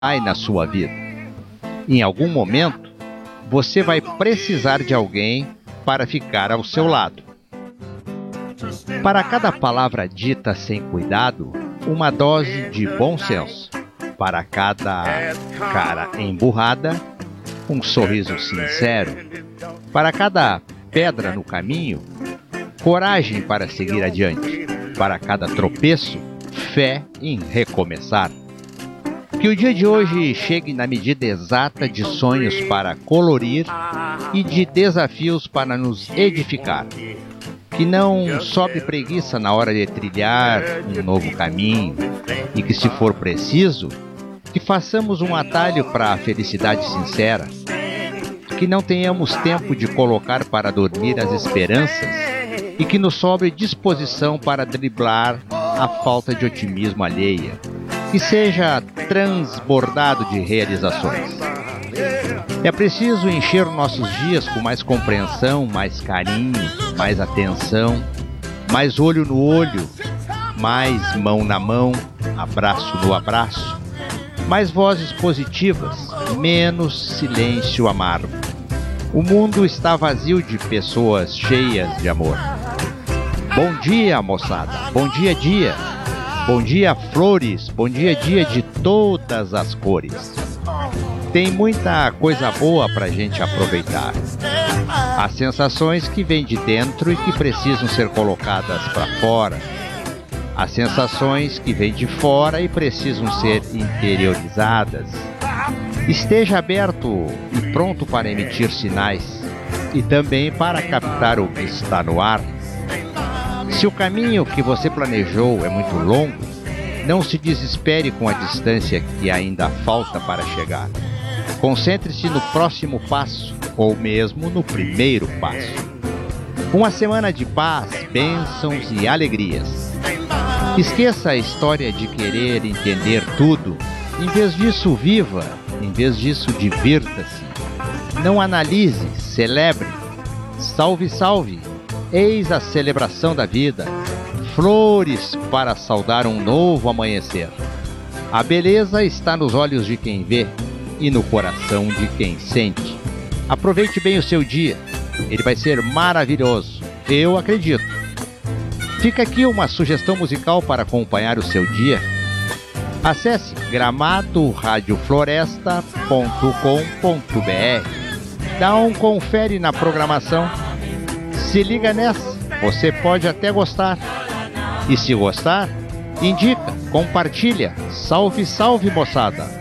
na sua vida. Em algum momento, você vai precisar de alguém para ficar ao seu lado. Para cada palavra dita sem cuidado, uma dose de bom senso. Para cada cara emburrada, um sorriso sincero. Para cada pedra no caminho, coragem para seguir adiante. Para cada tropeço, fé em recomeçar. Que o dia de hoje chegue na medida exata de sonhos para colorir e de desafios para nos edificar. Que não sobre preguiça na hora de trilhar um novo caminho e que, se for preciso, que façamos um atalho para a felicidade sincera. Que não tenhamos tempo de colocar para dormir as esperanças e que nos sobre disposição para driblar a falta de otimismo alheia. Que seja transbordado de realizações. É preciso encher nossos dias com mais compreensão, mais carinho, mais atenção, mais olho no olho, mais mão na mão, abraço no abraço, mais vozes positivas, menos silêncio amargo. O mundo está vazio de pessoas cheias de amor. Bom dia, moçada. Bom dia, dia. Bom dia, flores. Bom dia, dia de todas as cores. Tem muita coisa boa pra gente aproveitar. Há sensações que vêm de dentro e que precisam ser colocadas para fora. Há sensações que vêm de fora e precisam ser interiorizadas. Esteja aberto e pronto para emitir sinais e também para captar o que está no ar. Se o caminho que você planejou é muito longo, não se desespere com a distância que ainda falta para chegar. Concentre-se no próximo passo, ou mesmo no primeiro passo. Uma semana de paz, bênçãos e alegrias. Esqueça a história de querer entender tudo. Em vez disso, viva. Em vez disso, divirta-se. Não analise, celebre. Salve, salve. Eis a celebração da vida. Flores para saudar um novo amanhecer. A beleza está nos olhos de quem vê e no coração de quem sente. Aproveite bem o seu dia. Ele vai ser maravilhoso. Eu acredito. Fica aqui uma sugestão musical para acompanhar o seu dia. Acesse gramadoradiofloresta.com.br. Dá um confere na programação. Se liga nessa, você pode até gostar. E se gostar, indica, compartilha. Salve, salve, moçada!